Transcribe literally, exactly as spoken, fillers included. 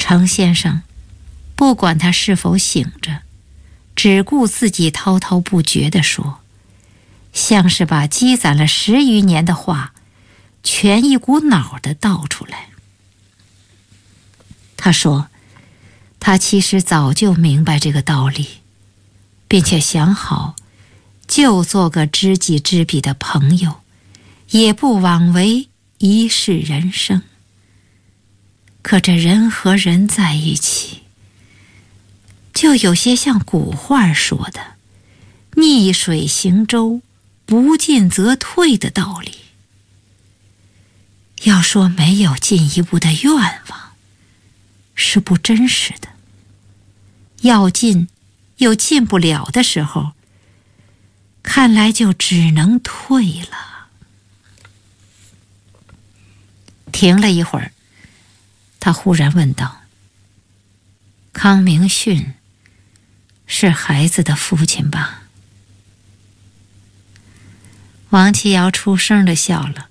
程先生不管他是否醒着，只顾自己滔滔不绝地说，像是把积攒了十余年的话全一股脑地道出来。他说他其实早就明白这个道理，并且想好就做个知己知彼的朋友，也不枉为一世人生。可这人和人在一起，就有些像古话说的逆水行舟，不进则退的道理。要说没有进一步的愿望，是不真实的。要进又进不了的时候，看来就只能退了。停了一会儿，他忽然问道：康明训是孩子的父亲吧？王七瑶出声地笑了，